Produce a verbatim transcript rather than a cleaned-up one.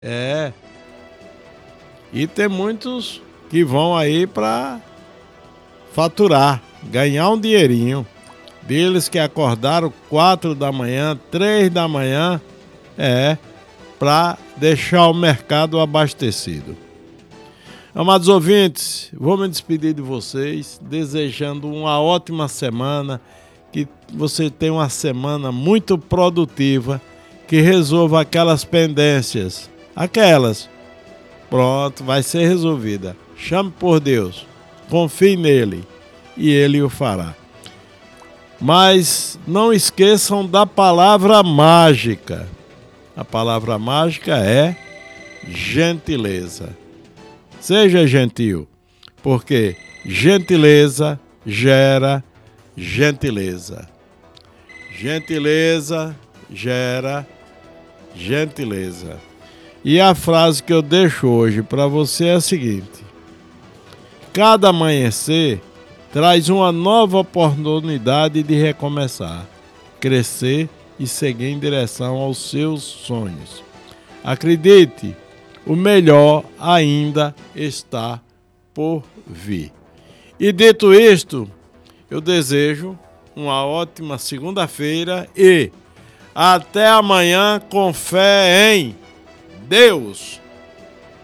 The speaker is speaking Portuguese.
É. E tem muitos que vão aí para faturar, ganhar um dinheirinho. Deles que acordaram quatro da manhã, três da manhã, é, para deixar o mercado abastecido. Amados ouvintes, vou me despedir de vocês, desejando uma ótima semana, que você tenha uma semana muito produtiva, que resolva aquelas pendências, aquelas, pronto, vai ser resolvida. Chame por Deus, confie nele e ele o fará. Mas não esqueçam da palavra mágica. A palavra mágica é gentileza. Seja gentil, porque gentileza gera gentileza. Gentileza gera gentileza. E a frase que eu deixo hoje para você é a seguinte: cada amanhecer traz uma nova oportunidade de recomeçar, crescer e seguir em direção aos seus sonhos. Acredite, o melhor ainda está por vir. E dito isto, eu desejo uma ótima segunda-feira e até amanhã com fé em Deus.